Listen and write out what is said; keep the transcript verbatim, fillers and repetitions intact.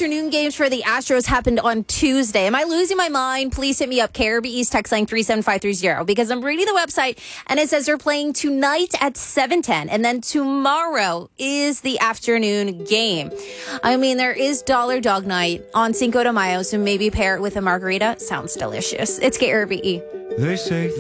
afternoon games for the Astros happened on Tuesday. Am I losing my mind? Please hit me up, K R B E's text line three seven five three zero, because I'm reading the website and it says they're playing tonight at seven ten, and then tomorrow is the afternoon game. I mean, there is Dollar Dog Night on Cinco de Mayo, so maybe pair it with a margarita. Sounds delicious. It's K R B E. They say